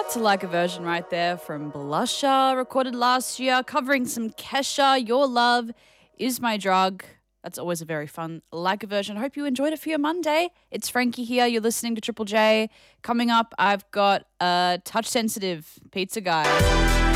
It's like a version right there from Blusher, recorded last year, covering some Kesha. Your Love Is My Drug. That's always a very fun like a version. I hope you enjoyed it for your Monday. It's Frankie here. You're listening to Triple J. Coming up, I've got a touch sensitive pizza guy.